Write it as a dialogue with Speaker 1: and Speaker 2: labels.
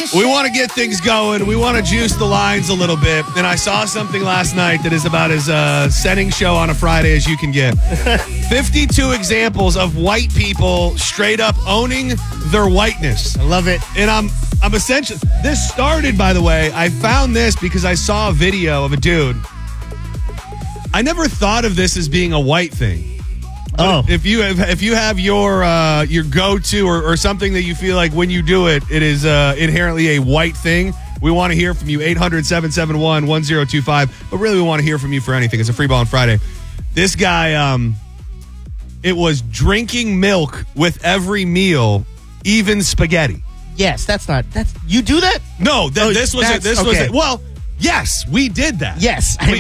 Speaker 1: We want to get things going. We want to juice the lines a little bit. And I saw something last night that is about as setting show on a Friday as you can get. 52 examples of white people straight up owning their whiteness.
Speaker 2: I love it.
Speaker 1: And I'm essentially, this started, by the way, I found this because I saw a video of a dude. I never thought of this as being a white thing.
Speaker 2: Oh,
Speaker 1: If you have your go-to or something that you feel like when you do it, it is inherently a white thing, we want to hear from you. 800-771-1025. But really, we want to hear from you for anything. It's a Free Ball on Friday. This guy, it was drinking milk with every meal, even spaghetti.
Speaker 2: yes, you do that?
Speaker 1: No, this was
Speaker 2: well,
Speaker 1: yes, we did that.
Speaker 2: Yes.